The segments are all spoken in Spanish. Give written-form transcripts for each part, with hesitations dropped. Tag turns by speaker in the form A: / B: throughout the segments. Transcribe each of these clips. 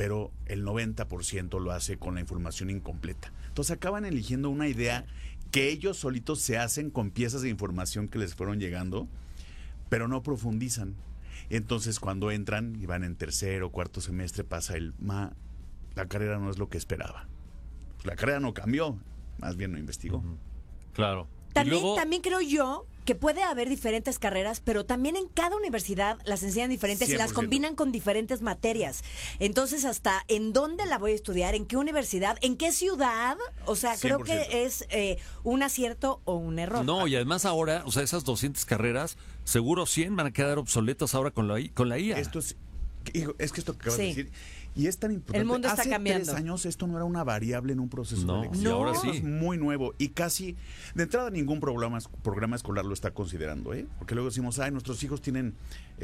A: pero el 90% lo hace con la información incompleta. Entonces acaban eligiendo una idea que ellos solitos se hacen con piezas de información que les fueron llegando, pero no profundizan. Entonces cuando entran y van en tercer o cuarto semestre pasa la carrera no es lo que esperaba. La carrera no cambió, más bien no investigó.
B: Claro.
C: También creo yo que puede haber diferentes carreras, pero también en cada universidad las enseñan diferentes y las
A: 100%.
C: combinan con diferentes materias. Entonces, hasta en dónde la voy a estudiar, en qué universidad, en qué ciudad, o sea, creo
A: 100%.
C: que es un acierto o un error.
B: No, y además ahora, o sea, esas 200 carreras, seguro 100 van a quedar obsoletas ahora con la IA.
A: Esto es que esto que acabas
C: Sí.
A: de decir, y es tan importante.
C: El mundo está
A: Hace
C: cambiando.
A: 3 años esto no era una variable en un proceso
B: No,
A: de elección.
B: y ahora
A: Esto
B: sí.
A: es muy nuevo y casi, de entrada ningún programa escolar lo está considerando, ¿eh? Porque luego decimos, nuestros hijos tienen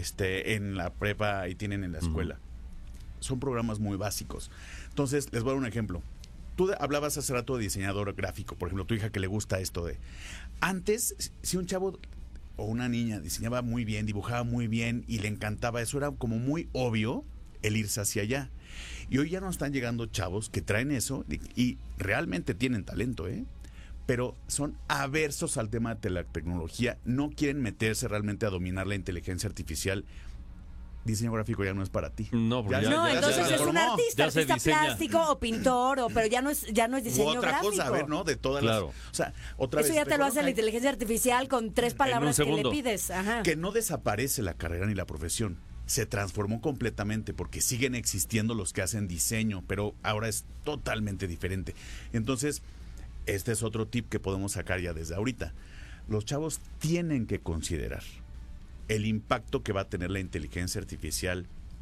A: en la prepa y tienen en la escuela. Son programas muy básicos. Entonces, les voy a dar un ejemplo. Tú hablabas hace rato de diseñador gráfico, por ejemplo, tu hija que le gusta esto de... Antes, si un chavo o una niña diseñaba muy bien, dibujaba muy bien y le encantaba eso, era como muy obvio el irse hacia allá. Y hoy ya nos están llegando chavos que traen eso y realmente tienen talento, pero son aversos al tema de la tecnología, no quieren meterse realmente a dominar la inteligencia artificial. Diseño gráfico ya no es para ti.
B: No, porque ya-
C: No,
B: ya
C: entonces
B: se
C: es un
B: formó.
C: artista,
B: Ya se
C: artista
B: diseña.
C: plástico o pintor, pero ya no es
A: U
C: diseño
A: otra
C: gráfico.
A: cosa, a ver, ¿no? De todas
B: Claro.
A: las... O sea, otra
C: Eso
A: vez...
C: ya te lo hace la
A: recuerdo
C: inteligencia artificial con 3 palabras que le
B: segundo.
C: pides. Ajá.
A: que no desaparece la carrera ni la profesión. Se transformó completamente porque siguen existiendo los que hacen diseño, pero ahora es totalmente diferente. Entonces, este es otro tip que podemos sacar ya desde ahorita. Los chavos tienen que considerar el impacto que va a tener la inteligencia artificial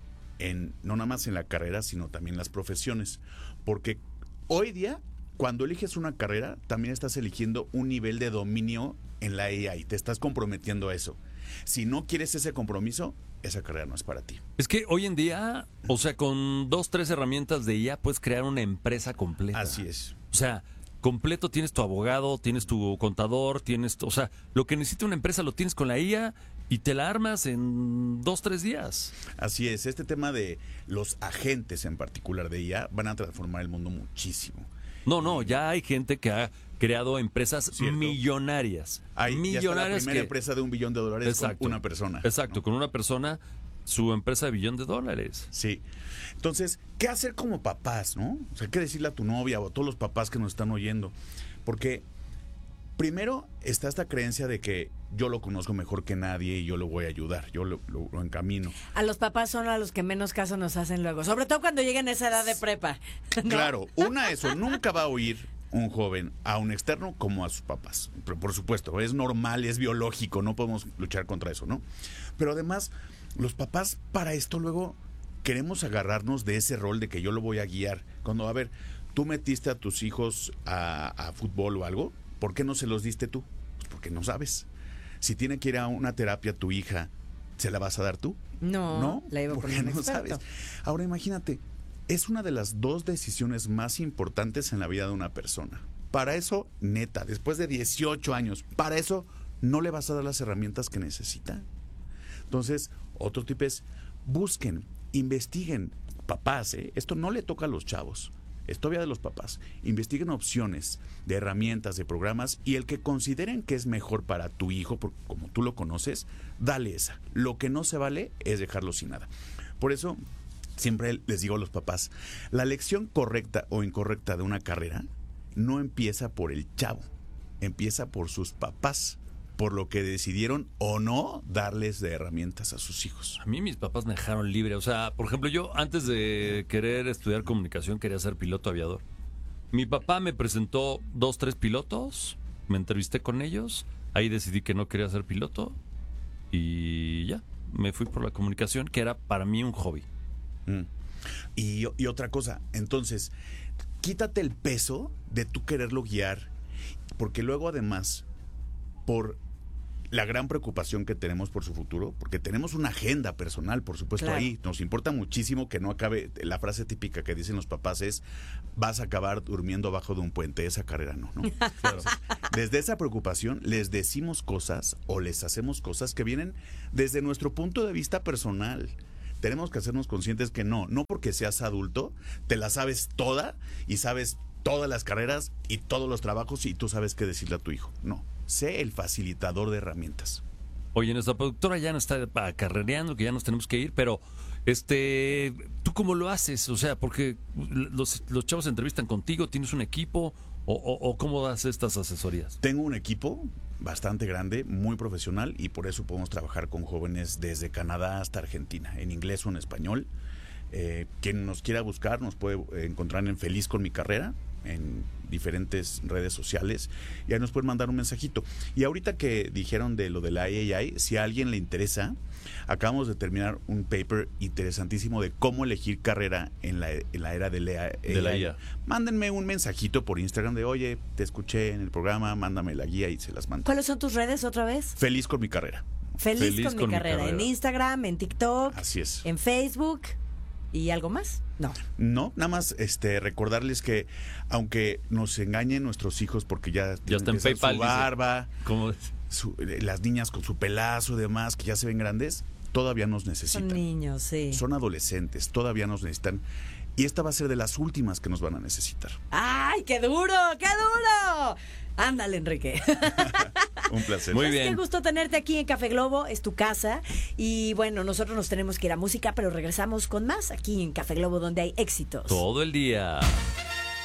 A: no nada más en la carrera, sino también en las profesiones. Porque hoy día, cuando eliges una carrera, también estás eligiendo un nivel de dominio en la AI. Te estás comprometiendo a eso. Si no quieres ese compromiso, esa carrera no es para ti.
B: Es que hoy en día, o sea, con 2, 3 herramientas de IA puedes crear una empresa completa.
A: Así es.
B: O sea, completo, tienes tu abogado, tienes tu contador, o sea, lo que necesita una empresa lo tienes con la IA y te la armas en 2, 3 días.
A: Así es. Este tema de los agentes en particular de IA van a transformar el mundo muchísimo.
B: No, ya hay gente que ha creado empresas
A: Cierto.
B: millonarias.
A: Ya está la
B: millonarias
A: primera empresa de $1 billón
B: Exacto.
A: con una persona.
B: Exacto,
A: ¿no?
B: con una persona, su empresa de $1 billón.
A: Sí. Entonces, ¿qué hacer como papás, no? O sea, ¿qué decirle a tu novia o a todos los papás que nos están oyendo? Porque primero está esta creencia de que yo lo conozco mejor que nadie y yo lo voy a ayudar, yo lo encamino.
C: A los papás son a los que menos caso nos hacen luego, sobre todo cuando lleguen a esa edad de prepa. ¿no?
A: Claro, eso, nunca va a oír un joven a un externo como a sus papás. Pero por supuesto, es normal, es biológico, no podemos luchar contra eso, ¿no? Pero además, los papás para esto luego queremos agarrarnos de ese rol de que yo lo voy a guiar. Cuando, a ver, tú metiste a tus hijos a fútbol o algo, ¿por qué no se los diste tú? Pues porque no sabes. Si tiene que ir a una terapia tu hija, ¿se la vas a dar tú?
C: No, la iba con
A: porque
C: un
A: no
C: experto.
A: sabes. Ahora imagínate, es una de las 2 decisiones más importantes en la vida de una persona. Para eso, neta, después de 18 años, para eso no le vas a dar las herramientas que necesita. Entonces, otro tip es, busquen, investiguen. Papás, esto no le toca a los chavos. Es todavía de los papás. Investiguen opciones de herramientas, de programas, y el que consideren que es mejor para tu hijo, porque como tú lo conoces, dale esa. Lo que no se vale es dejarlo sin nada. Por eso, siempre les digo a los papás, la elección correcta o incorrecta de una carrera no empieza por el chavo, empieza por sus papás, por lo que decidieron o no darles de herramientas a sus hijos.
B: A mí mis papás me dejaron libre. O sea, por ejemplo, yo antes de querer estudiar comunicación quería ser piloto aviador. Mi papá me presentó 2, 3 pilotos, me entrevisté con ellos, ahí decidí que no quería ser piloto y ya, me fui por la comunicación, que era para mí un hobby.
A: Y otra cosa, entonces, quítate el peso de tú quererlo guiar, porque luego además, por la gran preocupación que tenemos por su futuro, porque tenemos una agenda personal, por supuesto,
C: Claro.
A: ahí nos importa muchísimo que no acabe, la frase típica que dicen los papás es, vas a acabar durmiendo abajo de un puente, esa carrera no. Claro. Desde esa preocupación les decimos cosas o les hacemos cosas que vienen desde nuestro punto de vista personal. tenemos que hacernos conscientes que no porque seas adulto, te la sabes toda y sabes todas las carreras y todos los trabajos y tú sabes qué decirle a tu hijo. No, sé el facilitador de herramientas.
B: Oye, nuestra productora ya nos está carrereando, que ya nos tenemos que ir, pero ¿tú cómo lo haces? O sea, porque los chavos se entrevistan contigo, ¿tienes un equipo o cómo das estas asesorías?
A: Tengo un equipo bastante grande, muy profesional, y por eso podemos trabajar con jóvenes desde Canadá hasta Argentina, en inglés o en español. Quien nos quiera buscar nos puede encontrar en Feliz con mi carrera, en diferentes redes sociales, y ahí nos pueden mandar un mensajito. Y ahorita que dijeron de lo de la AI, si a alguien le interesa, acabamos de terminar un paper interesantísimo de cómo elegir carrera en la era de la AI.
B: De la IA.
A: Mándenme un mensajito por Instagram de, oye, te escuché en el programa, mándame la guía y se las mando.
C: ¿Cuáles son tus redes otra vez?
A: Feliz con mi carrera.
C: Feliz con mi carrera. En Instagram, en TikTok,
A: Así es.
C: en Facebook. ¿Y algo más? No,
A: nada más recordarles que aunque nos engañen nuestros hijos porque ya
B: está en PayPal,
A: su barba,
B: ¿cómo?
A: Las niñas con su pelazo y demás, que ya se ven grandes, todavía nos necesitan.
C: son niños, sí.
A: Son adolescentes, todavía nos necesitan. Y esta va a ser de las últimas que nos van a necesitar.
C: ¡Ay, qué duro, qué duro! Ándale, Enrique.
A: Un placer.
B: Muy
C: Pues
B: bien.
C: qué gusto tenerte aquí en Café Globo, es tu casa. Y bueno, nosotros nos tenemos que ir a música, pero regresamos con más aquí en Café Globo, donde hay éxitos.
B: Todo el día.